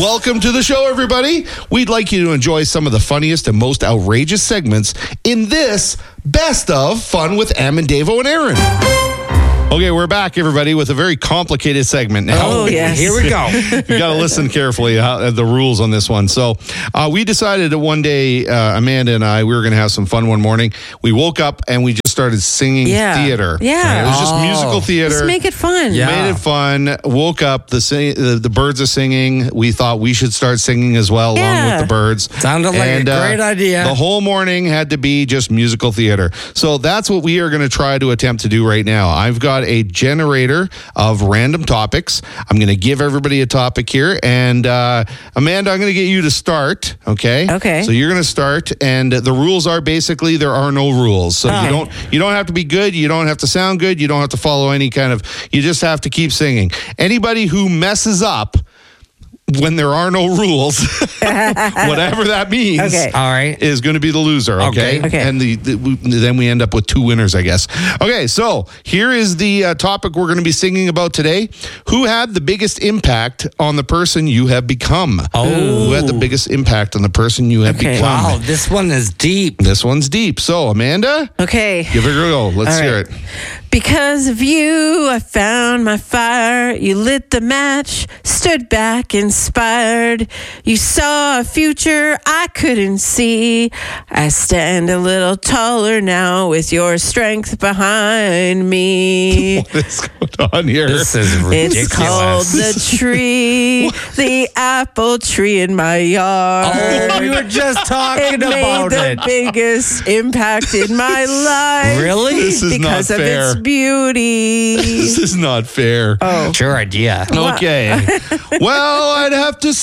Welcome to the show, everybody. We'd like you to enjoy some of the funniest and most outrageous segments in this Best of Fun with Am and Davo and Aaron. Okay, we're back, everybody, with a very complicated segment now. Oh, yes. Here we go. You got to listen carefully the rules on this one. So we decided that one day, Amanda and I, we were going to have some fun one morning. We woke up and we just started singing theater. Yeah. It was just musical theater. Just make it fun. Yeah. Made it fun. Woke up, the birds are singing. We thought we should start singing as well, along with the birds. Sounded like a great idea. The whole morning had to be just musical theater. So that's what we are going to try to attempt to do right now. I've got a generator of random topics. I'm going to give everybody a topic here. And Amanda, I'm going to get you to start. Okay? Okay. So you're going to start. And the rules are basically there are no rules. So you don't have to be good. You don't have to sound good. You don't have to follow any kind of, you just have to keep singing. Anybody who messes up when there are no rules, whatever that means, All right. is going to be the loser, okay? Okay. And then we end up with two winners, I guess. Okay, so here is the topic we're going to be singing about today. Who had the biggest impact on the person you have become? Oh. Who had the biggest impact on the person you have Okay. become? Wow, this one is deep. This one's deep. So, Amanda, Okay. give it a go. Let's All hear right. it. Because of you, I found my fire. You lit the match, stood back inspired. You saw a future I couldn't see. I stand a little taller now with your strength behind me. What is going on here? This is ridiculous. It's called the tree, the apple tree in my yard. Oh, we were just talking It made about the it. biggest impact in my life. Really? This is Because not of fair. its beauty. This is not fair. Oh. Sure idea. Okay. Well, I'd have to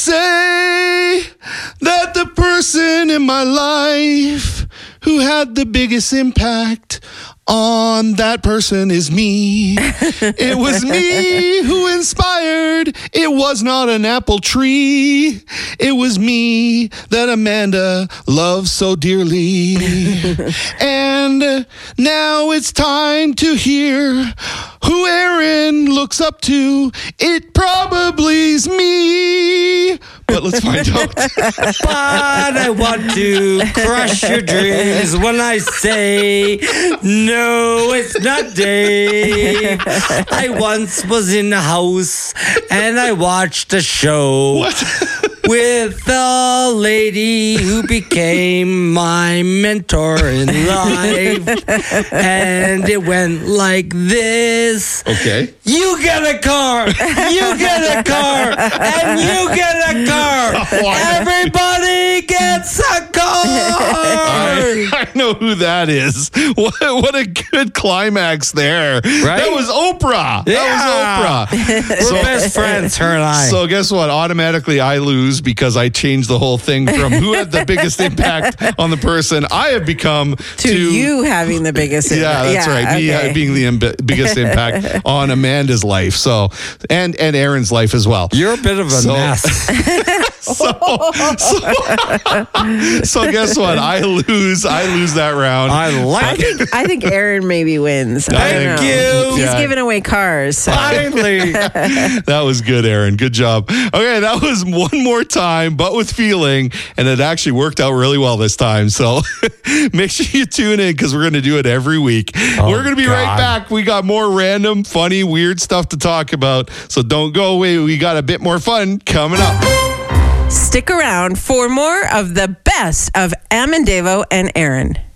say that the person in my life who had the biggest impact on that person is me. It was me who inspired. It was not an apple tree. It was me that Amanda loves so dearly. And now it's time to hear who Aaron looks up to. It probably's me. But let's find out. But I want to crush your dreams when I say, no, it's not Dave. I once was in a house and I watched a show with a lady who became my mentor in life. And it went like this. Okay. You get a car, you get a car, and you get a car. Everybody gets a car. I know who that is. What a good climax there. Right? That was Oprah. Yeah. That was Oprah. We're best friends, her and I. So guess what? Automatically I lose because I changed the whole thing from who had the biggest impact on the person I have become to you having the biggest impact. Yeah, that's right. Me being the biggest impact on Amanda's life. So and Aaron's life as well. You're a bit of a mess. So guess what? I lose that round. I like it. I think Aaron maybe wins. I Thank don't know. you. He's Yeah. giving away cars. So. Finally. That was good, Aaron. Good job. Okay, that was one more time, but with feeling, and it actually worked out really well this time. So make sure you tune in because we're going to do it every week. We're going to be right God. back. We got more random, funny, weird stuff to talk about. So don't go away. We got a bit more fun coming up. Stick around for more of the best of Am and Davo and Aaron.